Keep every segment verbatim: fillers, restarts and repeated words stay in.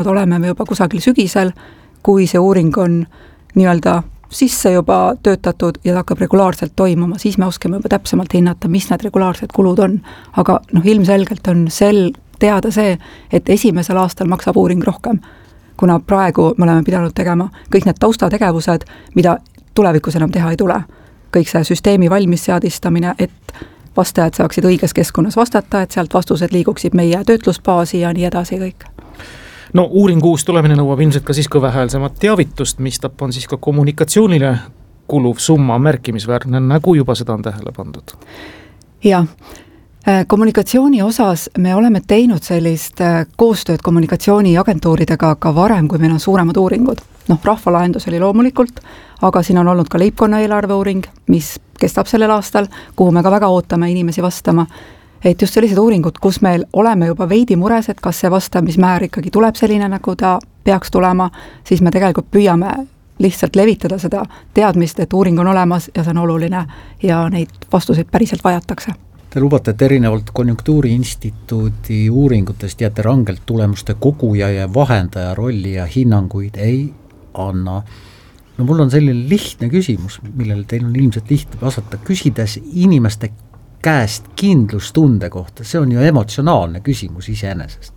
oleme me juba kusagil sügisel, kui see uuring on nii-öelda sisse juba töötatud ja hakkab regulaarselt toimuma, siis me oskame juba täpsemalt hinnata, mis need regulaarsed kulud on. Aga noh, ilmselgelt on sel teada see, et esimesel aastal maksab uuring rohkem, kuna praegu me oleme pidanud tegema kõik need taustategevused, mida tulevikus enam teha ei tule. Kõik see süsteemi valmis seadistamine, et vastajad saaksid õiges keskkonnas vastata, et sealt vastused liiguksid meie töötlusbaasi ja nii edasi kõik. No uuringu uus tulemine nõuab ilmselt ka siis kõvehäälsemat teavitust, mis tap on siis ka kommunikatsioonile kuluv summa märkimisväärne, nagu juba seda on tähele pandud. Ja, kommunikatsiooni osas me oleme teinud sellist koostööd kommunikatsiooniagentuuridega ka varem, kui meil on suuremad uuringud. Noh, rahvalahendus oli loomulikult, aga siin on olnud ka leibkonna eelarve uuring, mis kestab sellel aastal, kuhu me ka väga ootame inimesi vastama. Et just sellised uuringud, kus meil oleme juba veidi mures, et kas see vastamismäär ikkagi tuleb selline, nagu ta peaks tulema, siis me tegelikult püüame lihtsalt levitada seda teadmist, et uuring on olemas ja see on oluline ja neid vastuseid päriselt vajatakse. Te lubate, et erinevalt Konjunktuuriinstituudi uuringutest jääte rangelt tulemuste koguja ja vahendaja rolli ja hinnanguid ei anna. No mul on selline lihtne küsimus, millele teil on ilmselt lihtne vastata, küsides inimeste käest kindlustunde kohta, see on ju emotsionaalne küsimus iseenesest.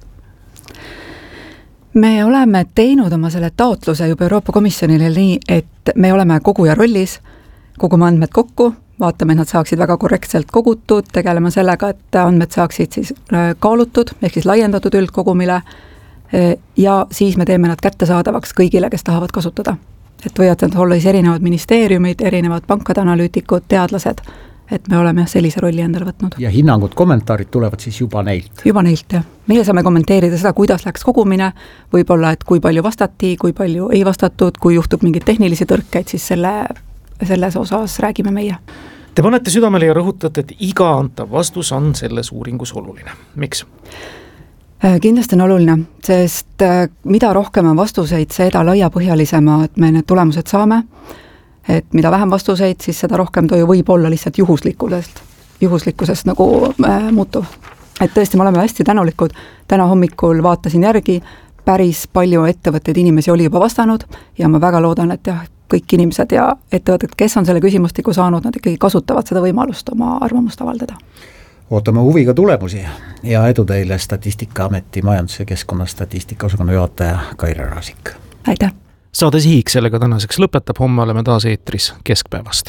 Me oleme teinud oma selle taotluse juba Euroopa Komisjonile nii, et me oleme koguja rollis, kogume andmed kokku, vaatame, et nad saaksid väga korrektselt kogutud, tegelema sellega, et andmed saaksid siis kaalutud, ehk siis laiendatud üldkogumile ja siis me teeme nad kättesaadavaks kõigile, kes tahavad kasutada. Et võivad nad olla siis erinevad ministeeriumid, erinevad pankade analüütikud, teadlased, et me oleme sellise rolli endale võtnud. Ja hinnangud, kommentaarid tulevad siis juba neilt? Juba neilt, jah. Meie saame kommenteerida seda, kuidas läks kogumine, võib-olla, et kui palju vastati, kui palju ei vastatud, kui juhtub mingid tehnilisi tõrkeid, siis selle, selles osas räägime meie. Te panete südamele ja rõhutate, et iga antav vastus on selles uuringus oluline. Miks? Kindlasti on oluline, sest mida rohkem on vastuseid, seda laiapõhjalisema, et me need tulemused saame, et mida vähem vastuseid, siis seda rohkem toju võib olla lihtsalt juhuslikkusest, juhuslikkusest nagu äh, muutuv. Et tõesti, me oleme hästi tänulikud. Täna hommikul vaatasin järgi, päris palju ettevõtteid inimesi oli juba vastanud ja ma väga loodan, et jah, kõik inimesed ja ettevõtted, kes on selle küsimustiku saanud, nad ikkagi kasutavad seda võimalust oma arvamust avaldada. Ootame huviga tulemusi ja edu teile Statistikaameti majandus- ja keskkonnastatistika osakonna juhataja Kaire Raasik. Aitäh! Saade Sihik sellega tänaseks lõpetab, homme oleme taas eetris keskpäevast.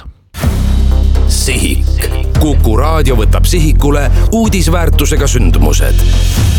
Sihik. Kuku raadio võtab sihikule uudisväärtusega sündmused.